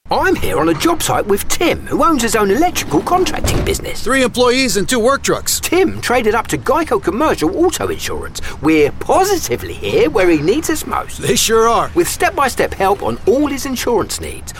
I'm here on a job site with Tim, who owns his own electrical contracting business. 3 employees and 2 work trucks. Tim traded up to Geico Commercial Auto Insurance. We're positively here where he needs us most. They sure are. With step-by-step help on all his insurance needs.